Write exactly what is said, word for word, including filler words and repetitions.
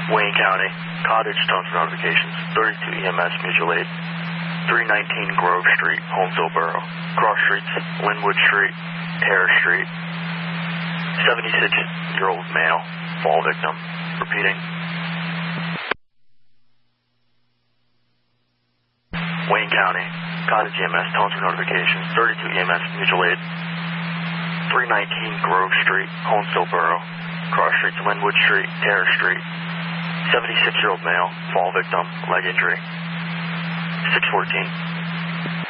Wayne County, Cottage, tone for notifications, thirty-two E M S, mutual aid, three nineteen Grove Street, Holmesville Borough, cross streets, Linwood Street, Terrace Street, seventy-six-year-old male, fall victim. Repeating. Wayne County, Cottage E M S, tone for notifications, thirty-two E M S, mutual aid, three nineteen Grove Street, Holmesville Borough, cross streets, Linwood Street, Terrace Street, seventy-six-year-old male, fall victim, leg injury. six fourteen.